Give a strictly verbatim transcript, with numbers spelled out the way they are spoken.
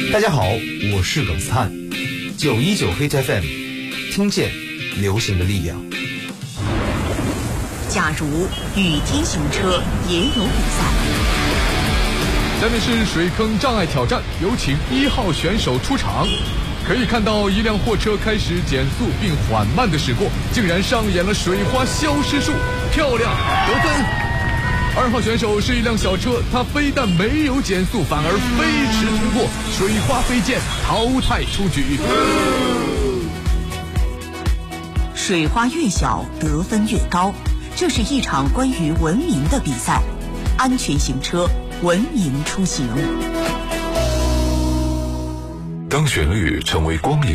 大家好，我是耿斯坦，九一九 Hit F M， 听见流行的力量。 假如雨天行车也有比赛。 下面是水坑障碍挑战，有请一号选手出场。可以看到一辆货车开始减速并缓慢的驶过，竟然上演了水花消失术，漂亮，得分。二号选手是一辆小车，它非但没有减速，反而飞驰通过，水花飞溅，淘汰出局。 水花越小，得分越高。这是一场关于文明的比赛，安全行车，文明出行。 当旋律成为光影